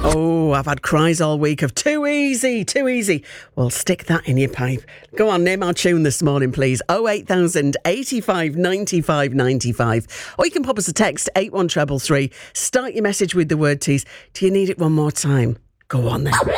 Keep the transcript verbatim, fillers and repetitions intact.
Oh, I've had cries all week of too easy, too easy. Well, stick that in your pipe. Go on, name our tune this morning, please. oh eight thousand, eighty-five, ninety-five, ninety-five. Or you can pop us a text, eight one three three three. Start your message with the word tease. Do you need it one more time? Go on then.